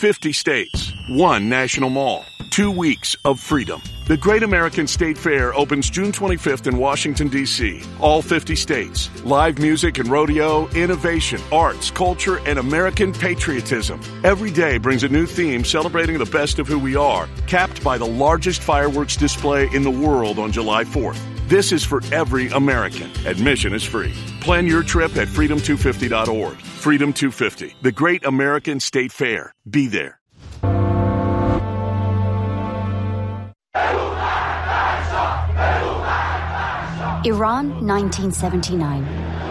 50 states, one national mall, 2 weeks of freedom. The Great American State Fair opens June 25th in Washington, D.C. All 50 states. Live music and rodeo, innovation, arts, culture, and American patriotism. Every day brings a new theme celebrating the best of who we are, capped by the largest fireworks display in the world on July 4th. This is for every American. Admission is free. Plan your trip at freedom250.org. Freedom 250, the Great American State Fair. Be there. Iran, 1979.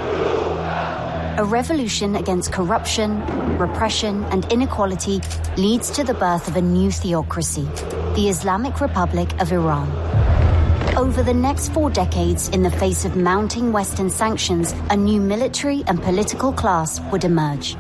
A revolution against corruption, repression, and inequality leads to the birth of a new theocracy, the Islamic Republic of Iran. Over the next 4 decades, in the face of mounting Western sanctions, a new military and political class would emerge.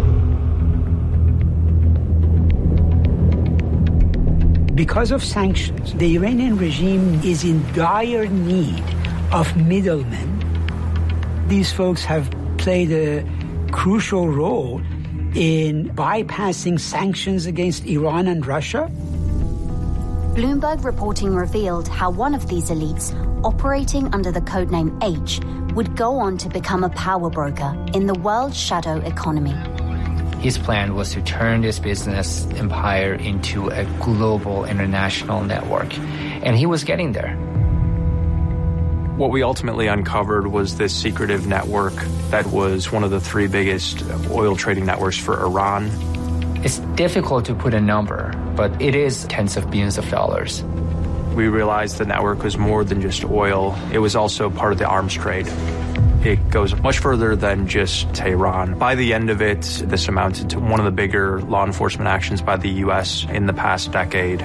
Because of sanctions, the Iranian regime is in dire need of middlemen. These folks have played a crucial role in bypassing sanctions against Iran and Russia. Bloomberg reporting revealed how one of these elites, operating under the codename H, would go on to become a power broker in the world's shadow economy. His plan was to turn this business empire into a global international network, and he was getting there. What we ultimately uncovered was this secretive network that was one of the 3 biggest oil trading networks for Iran. It's difficult to put a number, but it is tens of billions of dollars. We realized the network was more than just oil. It was also part of the arms trade. It goes much further than just Tehran. By the end of it, this amounted to one of the bigger law enforcement actions by the U.S. in the past decade.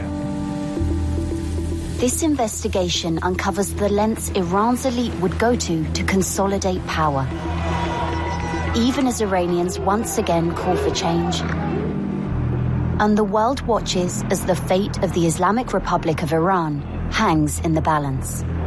This investigation uncovers the lengths Iran's elite would go to consolidate power. Even as Iranians once again call for change. And the world watches as the fate of the Islamic Republic of Iran hangs in the balance.